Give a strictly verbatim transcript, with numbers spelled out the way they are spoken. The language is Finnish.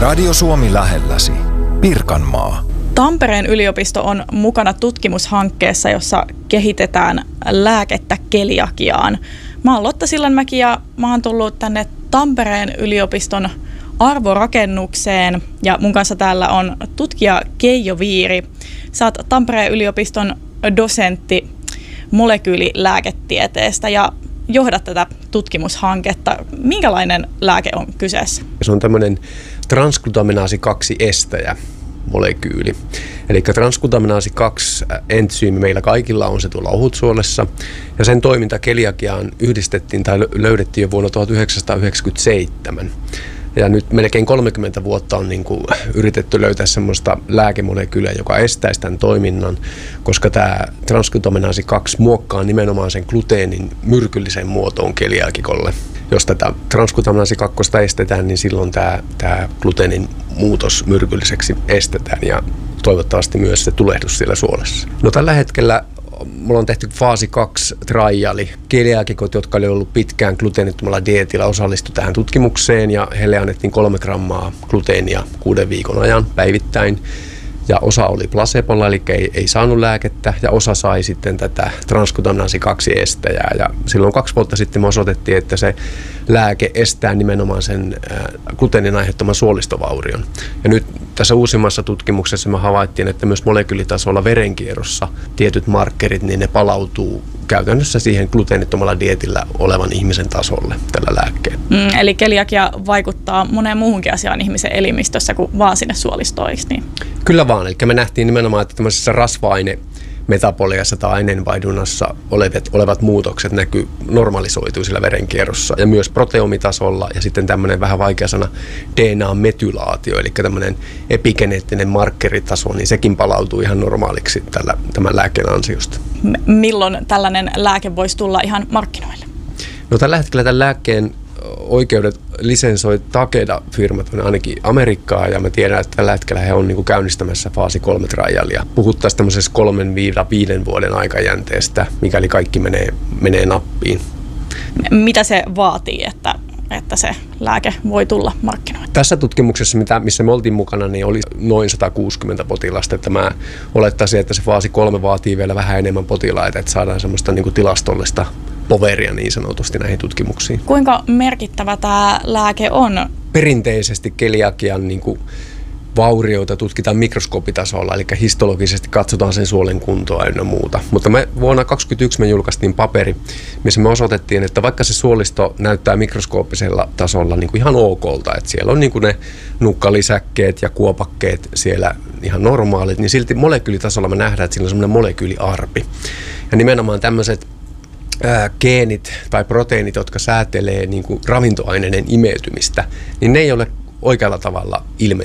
Radio Suomi lähelläsi. Pirkanmaa. Tampereen yliopisto on mukana tutkimushankkeessa, jossa kehitetään lääkettä keliakiaan. Mä oon Lotta Sillanmäki ja mä oon tullut tänne Tampereen yliopiston arvorakennukseen ja mun kanssa täällä on tutkija Keijo Viiri. Sä oot Tampereen yliopiston dosentti molekyylilääketieteestä ja johdat tätä tutkimushanketta. Minkälainen lääke on kyseessä? Se on tämmöinen transglutaminaasi kaksi estäjä molekyyli. Eli transglutaminaasi kaksi entsyymi meillä kaikilla on se tuolla ohutsuolessa ja sen toiminta keliakiaan yhdistettiin tai löydettiin jo vuonna tuhatyhdeksänsataayhdeksänkymmentäseitsemän. Ja nyt melkein kolmekymmentä vuotta on niin kuin yritetty löytää semmoista lääkemolekyyliä, joka estäisi tämän toiminnan, koska tämä transglutaminaasi kaksi muokkaa nimenomaan sen gluteenin myrkylliseen muotoon keliaakikolle. Jos tätä transglutaminaasi kaksi estetään, niin silloin tämä, tämä gluteenin muutos myrkylliseksi estetään ja toivottavasti myös se tulehdus siellä suolessa. No tällä hetkellä mulla on tehty faasi kaksi triali. Keliaakikot, jotka oli ollut pitkään gluteenittomalla dieetillä, osallistui tähän tutkimukseen ja heille annettiin kolme grammaa gluteenia kuuden viikon ajan päivittäin. Ja osa oli placebolla, eli ei, ei saanut lääkettä, ja osa sai sitten tätä transglutaminaasi kaksi estäjää. Ja silloin kaksi vuotta sitten me osoitettiin, että se lääke estää nimenomaan sen gluteenin aiheuttaman suolistovaurion. Ja nyt tässä uusimmassa tutkimuksessa me havaittiin, että myös molekyylitasolla verenkierrossa tietyt markkerit, niin ne palautuu käytännössä siihen gluteenittomalla dietillä olevan ihmisen tasolle tällä lääkkeellä. Mm, eli keliakia vaikuttaa moneen muuhunkin asiaan ihmisen elimistössä kuin vaan sinne suolistoiksi. Niin. Kyllä vaan, eli me nähtiin nimenomaan, että tämmöisessä rasva-aine metaboliassa tai aineenvaihdunnassa olevat, olevat muutokset näkyy normalisoituu sillä verenkierrossa ja myös proteomitasolla ja sitten tämmöinen vähän vaikea sana D N A-metylaatio, eli tämmöinen epigeneettinen markkeritaso, niin sekin palautuu ihan normaaliksi tällä, tämän lääkkeen ansiosta. M- milloin tällainen lääke voisi tulla ihan markkinoille? No tällä hetkellä tämän lääkkeen oikeudet lisensoi Takeda-firmat on ainakin Amerikkaa ja mä tiedän, että tällä hetkellä he on niin kuin käynnistämässä faasi kolme trialia. Puhuttaisiin tämmöisessä kolmen viiden vuoden aikajänteestä, mikäli kaikki menee, menee nappiin. Mitä se vaatii, että, että se lääke voi tulla markkinoille? Tässä tutkimuksessa, mitä, missä me oltiin mukana, niin oli noin sata kuusikymmentä potilasta. Että mä olettaisin, että se faasi kolme vaatii vielä vähän enemmän potilaita, että saadaan semmoista niin kuin tilastollista poveria niin sanotusti näihin tutkimuksiin. Kuinka merkittävä tämä lääke on? Perinteisesti keliakian niin kuin vaurioita tutkitaan mikroskoopitasolla, eli histologisesti katsotaan sen suolen kuntoa ynnä muuta. Mutta me vuonna kaksituhattakaksikymmentäyksi me julkaistiin paperi, missä me osoitettiin, että vaikka se suolisto näyttää mikroskooppisella tasolla niin kuin ihan okolta, että siellä on niin kuin ne nukkalisäkkeet ja kuopakkeet siellä ihan normaalit, niin silti molekyylitasolla me nähdään, että siinä on semmoinen molekyyliarpi. Ja nimenomaan tämmöiset Ää, geenit tai proteiinit, jotka säätelee niin kuin ravintoaineiden imeytymistä, niin ne ei ole oikealla tavalla ilmentynyt.